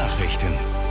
Nachrichten.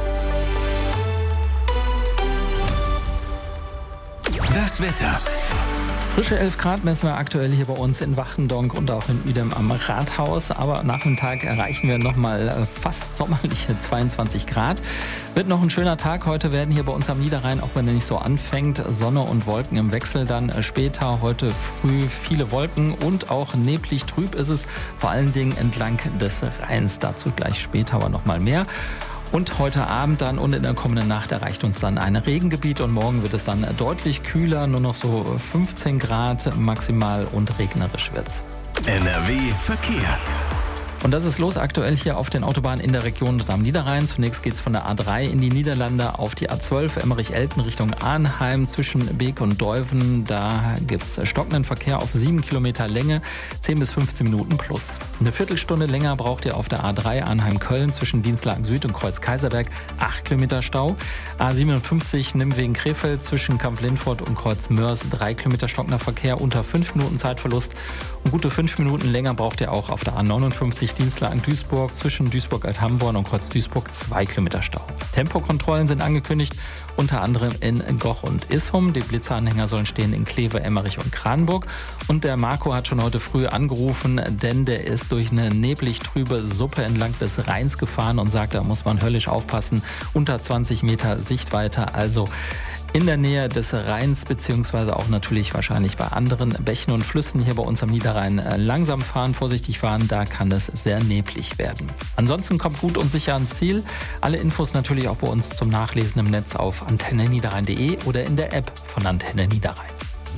Das Wetter. Frische 11 Grad messen wir aktuell hier bei uns in Wachendonk und auch in Uedem am Rathaus. Aber Nachmittag erreichen wir nochmal fast sommerliche 22 Grad. Wird noch ein schöner Tag. Heute werden hier bei uns am Niederrhein, auch wenn er nicht so anfängt, Sonne und Wolken im Wechsel. Dann später heute früh viele Wolken und auch neblig trüb ist es. Vor allen Dingen entlang des Rheins. Dazu gleich später aber nochmal mehr. Und heute Abend dann und in der kommenden Nacht erreicht uns dann ein Regengebiet und morgen wird es dann deutlich kühler, nur noch so 15 Grad maximal und regnerisch wird's. NRW Verkehr. Und das ist los aktuell hier auf den Autobahnen in der Region und am Niederrhein. Zunächst geht es von der A3 in die Niederlande auf die A12 Emmerich-Elten Richtung Arnheim zwischen Beek und Deuven. Da gibt es stockenden Verkehr auf 7 Kilometer Länge, 10 bis 15 Minuten plus. Eine Viertelstunde länger braucht ihr auf der A3 Arnheim-Köln zwischen Dienstlaken Süd und Kreuz-Kaiserberg, 8 Kilometer Stau. A57 Nimwegen-Krefeld zwischen Kamp-Lindfort und Kreuz-Mörs, 3 Kilometer stockender Verkehr, unter 5 Minuten Zeitverlust. Und gute 5 Minuten länger braucht ihr auch auf der A59 Dienstlaken Duisburg zwischen Duisburg-Alt-Hamborn und Kreuz-Duisburg, 2 Kilometer Stau. Tempokontrollen sind angekündigt, unter anderem in Goch und Ishum. Die Blitzeranhänger sollen stehen in Kleve, Emmerich und Kranburg. Und der Marco hat schon heute früh angerufen, denn der ist durch eine neblig trübe Suppe entlang des Rheins gefahren und sagt, da muss man höllisch aufpassen. Unter 20 Meter Sichtweite, also in der Nähe des Rheins, beziehungsweise auch natürlich wahrscheinlich bei anderen Bächen und Flüssen hier bei uns am Niederrhein langsam fahren, vorsichtig fahren, da kann es sehr neblig werden. Ansonsten kommt gut und sicher ans Ziel. Alle Infos natürlich auch bei uns zum Nachlesen im Netz auf antenneniederrhein.de oder in der App von Antenne Niederrhein.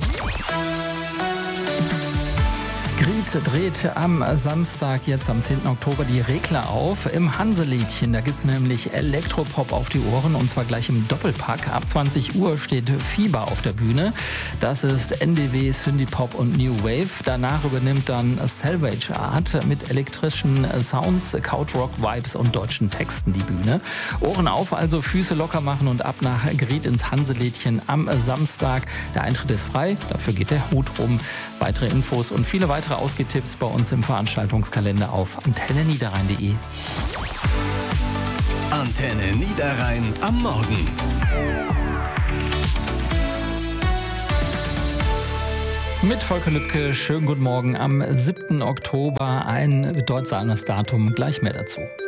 Griet dreht am Samstag, jetzt am 10. Oktober, die Regler auf im Hanselädchen. Da gibt es nämlich Elektropop auf die Ohren und zwar gleich im Doppelpack. Ab 20 Uhr steht Fieber auf der Bühne. Das ist NDW, Synthie-Pop und New Wave. Danach übernimmt dann Salvage Art mit elektrischen Sounds, Couch-Rock-Vibes und deutschen Texten die Bühne. Ohren auf, also Füße locker machen und ab nach Griet ins Hanselädchen am Samstag. Der Eintritt ist frei, dafür geht der Hut rum. Weitere Infos und viele weitere Ausgetipps bei uns im Veranstaltungskalender auf antenneniederrhein.de. Antenne Niederrhein am Morgen. Mit Volker Lübke, schönen guten Morgen am 7. Oktober, ein bedeutsames Datum, gleich mehr dazu.